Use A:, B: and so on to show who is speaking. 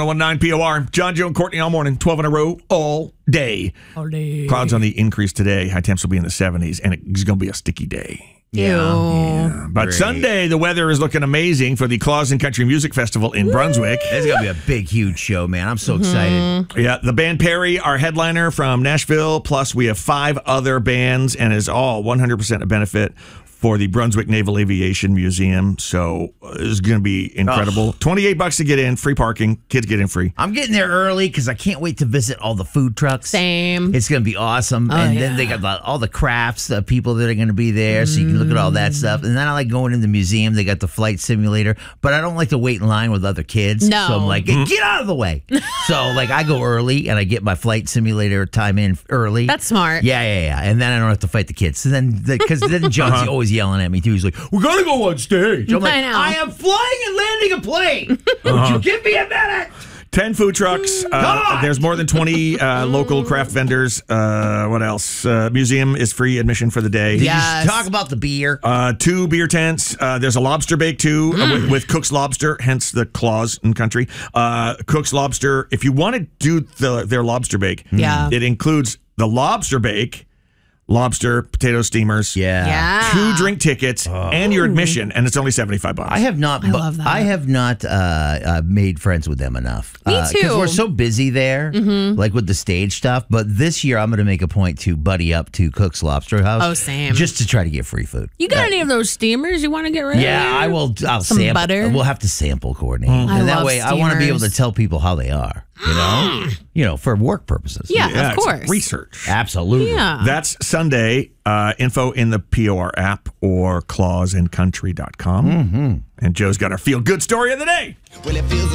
A: 19 POR. John, Joe, and Courtney all morning, 12 in a row, all day.
B: All day.
A: Clouds on the increase today. High temps will be in the 70s, and it's going to be a sticky day.
B: Yeah.
A: But
C: Great.
A: Sunday, the weather is looking amazing for the Claus and Country Music Festival in Brunswick.
C: It's going to be a big, huge show, man. I'm so excited.
A: Yeah, the band Perry, our headliner from Nashville, plus we have 5 other bands, and it's all 100% a benefit for the Brunswick Naval Aviation Museum. So it's going to be incredible. $28 to get in, free parking. Kids get in free.
C: I'm getting there early because I can't wait to visit all the food trucks.
B: Same.
C: It's going to be awesome. And then they got all the crafts, the people that are going to be there, so you can look at all that stuff. And then I like going in the museum. They got the flight simulator, but I don't like to wait in line with other kids.
B: No.
C: So I'm like, get out of the way. So like I go early and I get my flight simulator time in early.
B: That's smart.
C: Yeah. And then I don't have to fight the kids. So then, because then John's always yelling at me too. He's like, "We gotta go on stage." I'm like,
B: I know.
C: I am flying and landing a plane. Would you give me a minute?
A: 10 food trucks. There's more than 20 local craft vendors. What else? Museum is free admission for the day.
C: Did
B: Yes.
C: you talk about the beer?
A: 2 beer tents. There's a lobster bake too with Cook's Lobster, hence the Claus and Country. Cook's Lobster. If you want to do their lobster bake, it includes the lobster bake, lobster, potato steamers,
B: Yeah.
A: 2 drink tickets, and your admission, and it's only $75.
C: I have not.
B: love that.
C: I have not made friends with them enough.
B: Me
C: Because
B: too.
C: we're so busy there, like with the stage stuff. But this year, I'm going to make a point to buddy up to Cook's Lobster House.
B: Oh, same.
C: Just to try to get free food.
B: You got any of those steamers you want to get rid of?
C: Yeah, I will. I'll
B: Some
C: sample.
B: butter?
C: We'll have to sample, Courtney,
B: I
C: and that
B: love
C: way, I want to be able to
B: steamers.
C: tell people how they are. You know, for work purposes.
B: Yeah,
A: Yeah,
B: of
A: it's
B: course.
A: research.
C: Absolutely.
B: Yeah.
A: That's Sunday. Info in the POR app or clausandcountry.com. And Joe's got our feel-good story of the day.